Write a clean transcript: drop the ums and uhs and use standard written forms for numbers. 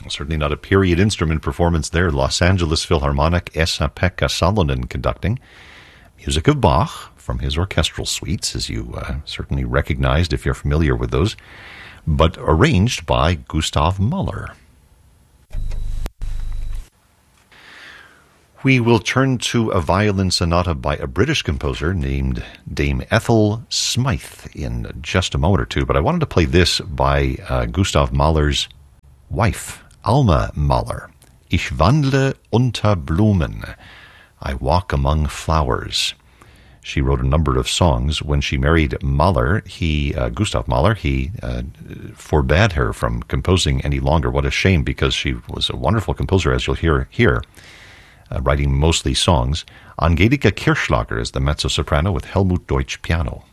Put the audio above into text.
Certainly not a period instrument performance there. Los Angeles Philharmonic, Esa-Pekka Salonen conducting. Music of Bach from his orchestral suites, as you certainly recognized if you're familiar with those, but arranged by Gustav Mahler. We will turn to a violin sonata by a British composer named Dame Ethel Smythe in just a moment or two, but I wanted to play this by Gustav Mahler's wife, Alma Mahler. Ich wandle unter Blumen. I walk among flowers. She wrote a number of songs. When she married Mahler, Gustav Mahler, he forbade her from composing any longer. What a shame, because she was a wonderful composer, as you'll hear here. Writing mostly songs. Angelika Kirchschlager is the mezzo-soprano with Helmut Deutsch piano.